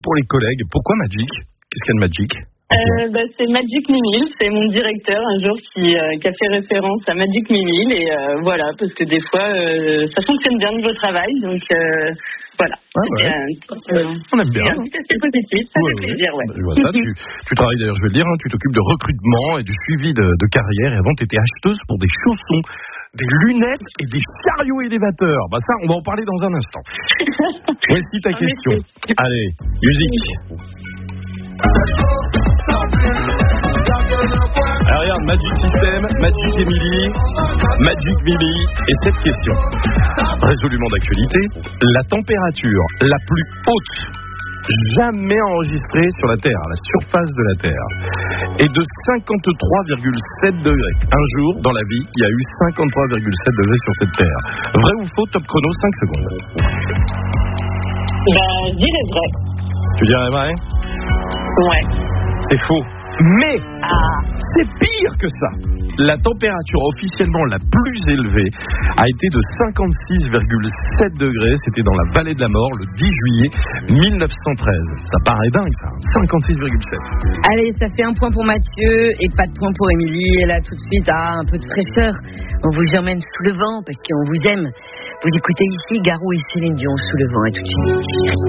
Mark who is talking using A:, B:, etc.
A: pour les collègues. Pourquoi Magic ? Qu'est-ce qu'il y a de Magic ?
B: C'est Magic Mimile, c'est mon directeur un jour qui a fait référence à Magic Mimile et voilà, parce que des fois ça fonctionne bien niveau travail, donc voilà.
A: On aime bien.
B: C'est positif, ça fait plaisir, ouais.
A: Je vois ça, tu travailles d'ailleurs, je vais le dire, tu t'occupes de recrutement et du suivi de carrière, et avant tu étais acheteuse pour des chaussons, des lunettes et des chariots élévateurs. Ça, on va en parler dans un instant. Voici ta question. Allez, musique. Alors regarde, Magic System, Magic Emily, Magic Mimi, et cette question, résolument d'actualité, la température la plus haute jamais enregistrée sur la Terre, à la surface de la Terre, est de 53,7 degrés. Un jour, dans la vie, il y a eu 53,7 degrés sur cette Terre. Vrai ou faux, top chrono, 5 secondes.
B: Je dirais vrai.
A: Tu dirais vrai ?
B: Ouais.
A: C'est faux. Mais c'est pire que ça. La température officiellement la plus élevée a été de 56,7 degrés. C'était dans la vallée de la mort le 10 juillet 1913. Ça paraît dingue ça, 56,7.
C: Allez, ça fait un point pour Mathieu et pas de point pour Émilie. Et là tout de suite, un peu de fraîcheur. On vous emmène sous le vent parce qu'on vous aime. Vous écoutez ici Garou et Céline Dion sous le vent. À tout de suite.